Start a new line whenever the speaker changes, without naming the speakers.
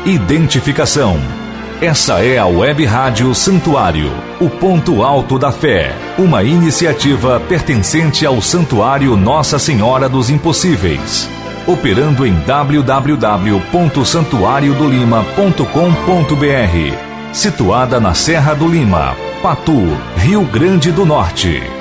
Identificação. Essa é a Web Rádio Santuário, o ponto alto da fé, uma iniciativa pertencente ao Santuário Nossa Senhora dos Impossíveis, operando em www.santuariodolima.com.br, situada na Serra do Lima, Patu, Rio Grande do Norte.